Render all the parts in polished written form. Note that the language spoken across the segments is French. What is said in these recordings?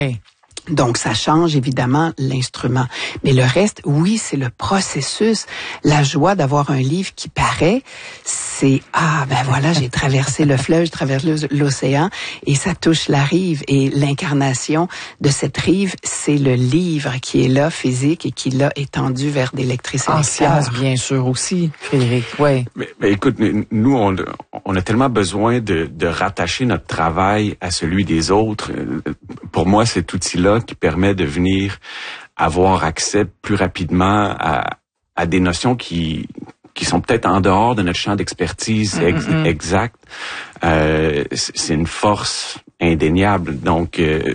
Donc, ça change évidemment l'instrument. Mais le reste, oui, c'est le processus. La joie d'avoir un livre qui paraît, c'est « Ah, ben voilà, j'ai traversé le fleuve, j'ai traversé l'océan et ça touche la rive. » Et l'incarnation de cette rive, c'est le livre qui est là, physique, et qui l'a étendu vers des lectrices et lecteurs. En sciences, bien sûr, aussi, Frédéric, oui. Mais écoute, nous, on a tellement besoin de rattacher notre travail à celui des autres. Pour moi, cet outil-là qui permet de venir avoir accès plus rapidement à des notions qui sont peut-être en dehors de notre champ d'expertise exact. C'est une force indéniable. Donc,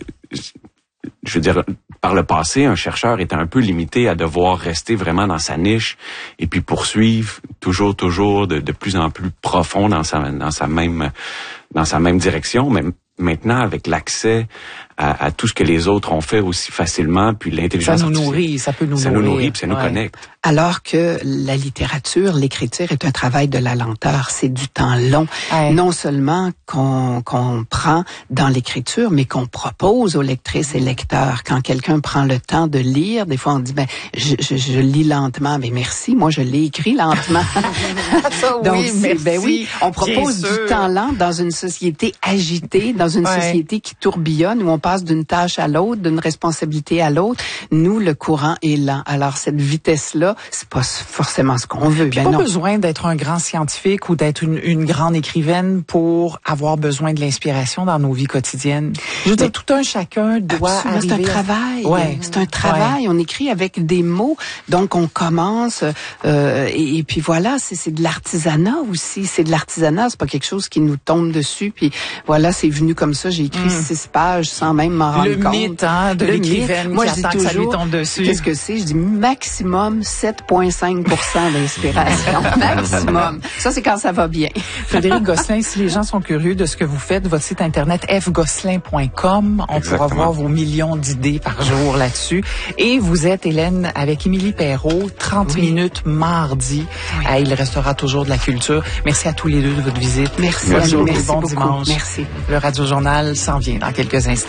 je veux dire, par le passé, un chercheur était un peu limité à devoir rester vraiment dans sa niche et puis poursuivre toujours de plus en plus profond dans sa même direction. Mais maintenant, avec l'accès à tout ce que les autres ont fait aussi facilement, puis l'intelligence artificielle. Ça nous nourrit, puis ça nous connecte. Alors que la littérature, l'écriture est un travail de la lenteur, c'est du temps long. Non seulement qu'on prend dans l'écriture, mais qu'on propose aux lectrices et lecteurs. Quand quelqu'un prend le temps de lire, des fois on dit je lis lentement, mais merci, moi je l'ai écrit lentement. Donc oui, on propose du temps lent dans une société agitée, dans une société qui tourbillonne, où on passe d'une tâche à l'autre, d'une responsabilité à l'autre. Nous, le courant est lent. Alors cette vitesse-là, c'est pas forcément ce qu'on veut. Pas besoin d'être un grand scientifique ou d'être une grande écrivaine pour avoir besoin de l'inspiration dans nos vies quotidiennes. Je veux dire, tout un chacun doit arriver. C'est un travail. C'est un travail. On écrit avec des mots, donc on commence et puis voilà, c'est de l'artisanat aussi. C'est de l'artisanat. C'est pas quelque chose qui nous tombe dessus. Puis voilà, c'est venu comme ça. J'ai écrit 6 pages sans même m'en rendre compte. Le mythe de l'écrivaine qui attend que ça lui tombe dessus. Qu'est-ce que c'est? Je dis maximum 7,5% d'inspiration. Maximum. Ça, c'est quand ça va bien. Frédéric Gosselin, si les gens sont curieux de ce que vous faites, votre site internet fgosselin.com, on pourra voir vos millions d'idées par jour là-dessus. Et vous êtes, Hélène, avec Émilie Perrault, 30 minutes mardi. Il restera toujours de la culture. Merci à tous les deux de votre visite. Merci. Bon dimanche. Merci. Le Radio Journal s'en vient dans quelques instants.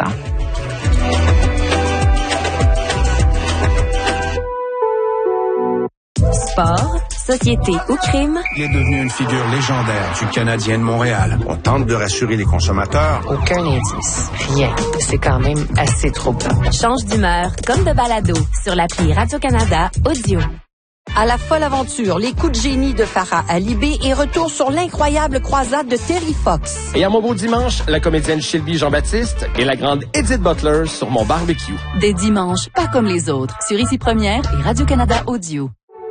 Sport, société ou crime. Il est devenu une figure légendaire du Canadien de Montréal. On tente de rassurer les consommateurs. Aucun indice. Rien. C'est quand même assez troublant. Change d'humeur comme de balado sur l'appli Radio-Canada Audio. À la folle aventure, les coups de génie de Farah Alibé et retour sur l'incroyable croisade de Terry Fox. Et à mon beau dimanche, la comédienne Shelby Jean-Baptiste et la grande Edith Butler sur mon barbecue. Des dimanches pas comme les autres sur Ici Première et Radio-Canada Audio.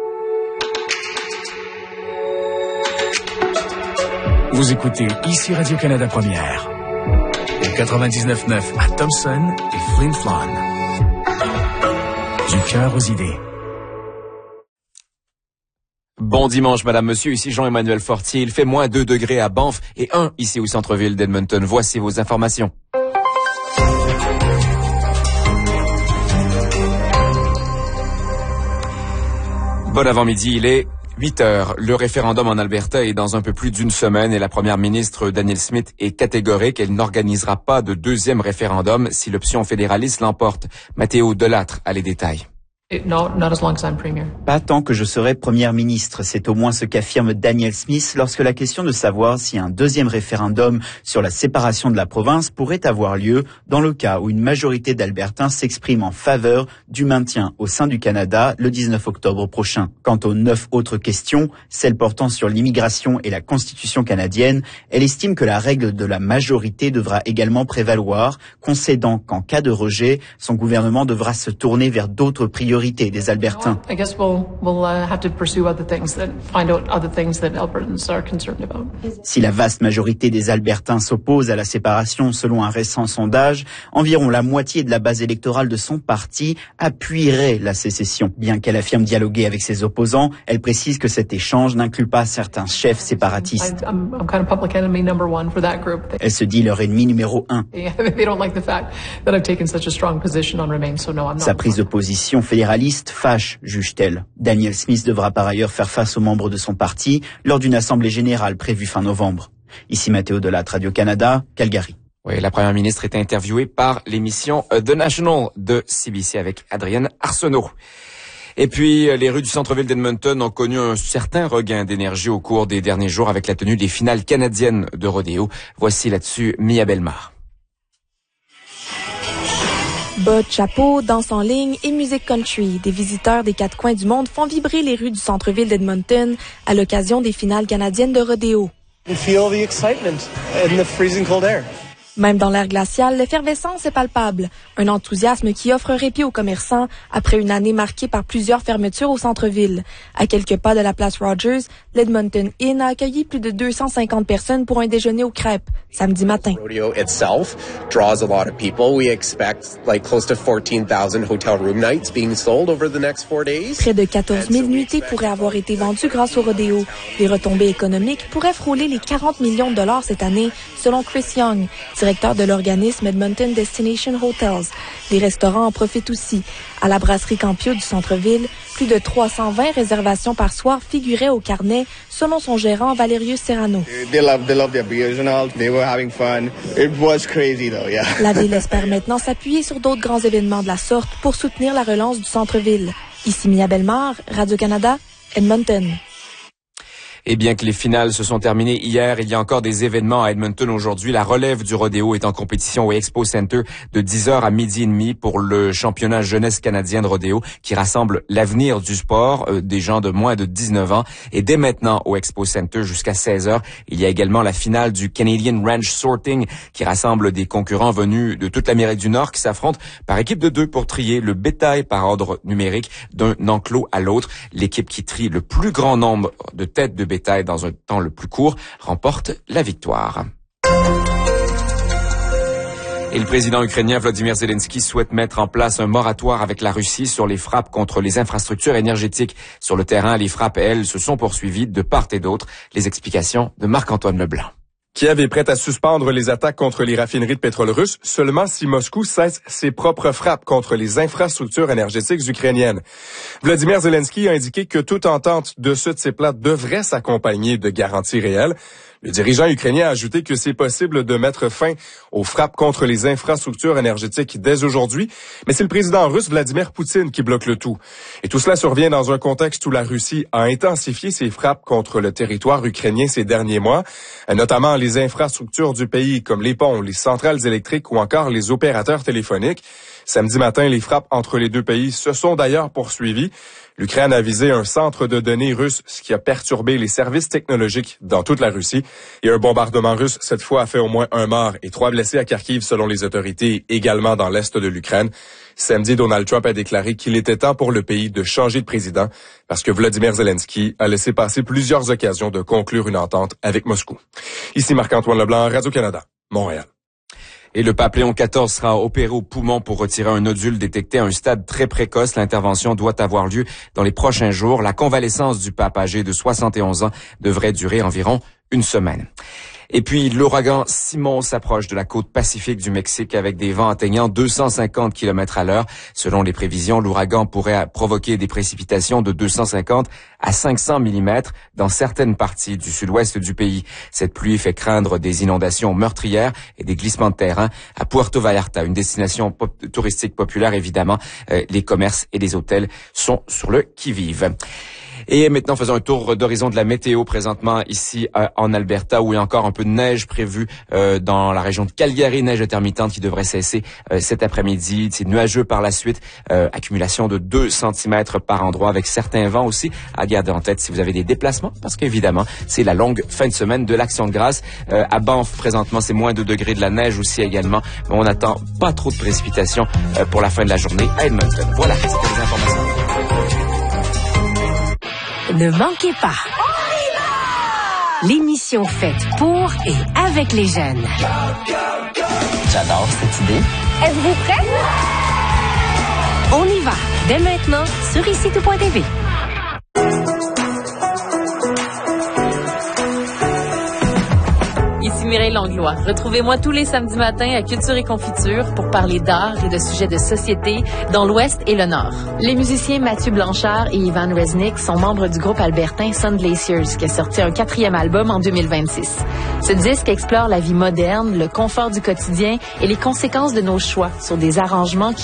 Vous écoutez Ici Radio-Canada Première. Au 99.9 à Thompson et Flin Flon. Du cœur aux idées. Bon dimanche, madame, monsieur. Ici Jean-Emmanuel Fortier. Il fait moins 2 degrés à Banff et 1 ici au centre-ville d'Edmonton. Voici vos informations. Bon avant-midi, il est 8 heures. Le référendum en Alberta est dans un peu plus d'une semaine et la première ministre Danielle Smith est catégorique. Elle n'organisera pas de deuxième référendum si l'option fédéraliste l'emporte. Mathéo Delattre a les détails. Pas tant que je serai première ministre, c'est au moins ce qu'affirme Danielle Smith lorsque la question de savoir si un deuxième référendum sur la séparation de la province pourrait avoir lieu dans le cas où une majorité d'Albertains s'exprime en faveur du maintien au sein du Canada le 19 octobre prochain. Quant aux 9 autres questions, celles portant sur l'immigration et la Constitution canadienne, elle estime que la règle de la majorité devra également prévaloir, concédant qu'en cas de rejet, son gouvernement devra se tourner vers d'autres priorités des Albertains. Si la vaste majorité des Albertains s'oppose à la séparation selon un récent sondage, environ la moitié de la base électorale de son parti appuierait la sécession. Bien qu'elle affirme dialoguer avec ses opposants, elle précise que cet échange n'inclut pas certains chefs séparatistes. Elle se dit leur ennemi numéro 1. Sa prise de position fédéraliste fâche, juge-t-elle. Danielle Smith devra par ailleurs faire face aux membres de son parti lors d'une assemblée générale prévue fin novembre. Ici Mathéo Delattre, Radio-Canada, Calgary. Oui, la première ministre était interviewée par l'émission The National de CBC avec Adrienne Arsenault. Et puis, les rues du centre-ville d'Edmonton ont connu un certain regain d'énergie au cours des derniers jours avec la tenue des finales canadiennes de rodéo. Voici là-dessus Mia Bellemare. Bottes, chapeaux, danse en ligne et musique country. Des visiteurs des quatre coins du monde font vibrer les rues du centre-ville d'Edmonton à l'occasion des finales canadiennes de rodéo. Feel the excitement in the freezing cold air. Même dans l'air glacial, l'effervescence est palpable. Un enthousiasme qui offre un répit aux commerçants après une année marquée par plusieurs fermetures au centre-ville. À quelques pas de la place Rogers, l'Edmonton Inn a accueilli plus de 250 personnes pour un déjeuner aux crêpes, samedi matin. Rodeo itself draws a lot of people. We expect close to 14,000 hotel room nights being sold over the next 4 days. Près de 14 000 nuitées pourraient avoir été vendues grâce au rodéo. Les retombées économiques pourraient frôler les 40 millions de dollars cette année, selon Chris Young, directeur de l'organisme Edmonton Destination Hotels. Les restaurants en profitent aussi. À la brasserie Campio du centre-ville, plus de 320 réservations par soir figuraient au carnet, selon son gérant Valerius Serrano. They love their beers and all. They were having fun. It was crazy though, yeah. La ville espère maintenant s'appuyer sur d'autres grands événements de la sorte pour soutenir la relance du centre-ville. Ici Mia Bellemare, Radio-Canada, Edmonton. Et bien que les finales se sont terminées hier, il y a encore des événements à Edmonton aujourd'hui. La relève du rodéo est en compétition au Expo Center de 10h à 12h30 pour le championnat jeunesse canadien de rodéo qui rassemble l'avenir du sport des gens de moins de 19 ans. Et dès maintenant au Expo Center jusqu'à 16h, il y a également la finale du Canadian Ranch Sorting qui rassemble des concurrents venus de toute l'Amérique du Nord qui s'affrontent par équipe de 2 pour trier le bétail par ordre numérique d'un enclos à l'autre. L'équipe qui trie le plus grand nombre de têtes de bétail dans un temps le plus court remporte la victoire. Et le président ukrainien Volodymyr Zelensky souhaite mettre en place un moratoire avec la Russie sur les frappes contre les infrastructures énergétiques. Sur le terrain, les frappes, elles, se sont poursuivies de part et d'autre. Les explications de Marc-Antoine Leblanc. Kiev est prête à suspendre les attaques contre les raffineries de pétrole russe seulement si Moscou cesse ses propres frappes contre les infrastructures énergétiques ukrainiennes. Volodymyr Zelensky a indiqué que toute entente de ce type-là devrait s'accompagner de garanties réelles. Le dirigeant ukrainien a ajouté que c'est possible de mettre fin aux frappes contre les infrastructures énergétiques dès aujourd'hui, mais c'est le président russe Vladimir Poutine qui bloque le tout. Et tout cela survient dans un contexte où la Russie a intensifié ses frappes contre le territoire ukrainien ces derniers mois, notamment les infrastructures du pays comme les ponts, les centrales électriques ou encore les opérateurs téléphoniques. Samedi matin, les frappes entre les deux pays se sont d'ailleurs poursuivies. L'Ukraine a visé un centre de données russe, ce qui a perturbé les services technologiques dans toute la Russie. Et un bombardement russe, cette fois, a fait au moins 1 mort et 3 blessés à Kharkiv, selon les autorités, également dans l'est de l'Ukraine. Samedi, Donald Trump a déclaré qu'il était temps pour le pays de changer de président parce que Volodymyr Zelensky a laissé passer plusieurs occasions de conclure une entente avec Moscou. Ici Marc-Antoine Leblanc, Radio-Canada, Montréal. Et le pape Léon XIV sera opéré au poumon pour retirer un nodule détecté à un stade très précoce. L'intervention doit avoir lieu dans les prochains jours. La convalescence du pape âgé de 71 ans devrait durer environ 1 semaine. Et puis, l'ouragan Simon s'approche de la côte pacifique du Mexique avec des vents atteignant 250 km à l'heure. Selon les prévisions, l'ouragan pourrait provoquer des précipitations de 250 à 500 mm dans certaines parties du sud-ouest du pays. Cette pluie fait craindre des inondations meurtrières et des glissements de terrain à Puerto Vallarta, une destination touristique populaire évidemment. Les commerces et les hôtels sont sur le qui-vive. Et maintenant, faisons un tour d'horizon de la météo présentement ici en Alberta où il y a encore un peu de neige prévue dans la région de Calgary, neige intermittente qui devrait cesser cet après-midi. C'est nuageux par la suite, accumulation de 2 cm par endroit avec certains vents aussi à garder en tête si vous avez des déplacements parce qu'évidemment, c'est la longue fin de semaine de l'Action de grâce. À Banff, présentement, c'est moins 2 degrés, de la neige aussi également, mais on n'attend pas trop de précipitations pour la fin de la journée à Edmonton. Voilà, c'était les informations. Ne manquez pas l'émission faite pour et avec les jeunes. J'adore cette idée. Êtes-vous prêts? On y va dès maintenant sur ICTV. Ici Mireille Langlois. Retrouvez-moi tous les samedis matins à Culture et Confiture pour parler d'art et de sujets de société dans l'Ouest et le Nord. Les musiciens Mathieu Blanchard et Ivan Resnick sont membres du groupe albertain Sun Glaciers qui a sorti un 4e album en 2026. Ce disque explore la vie moderne, le confort du quotidien et les conséquences de nos choix sur des arrangements qui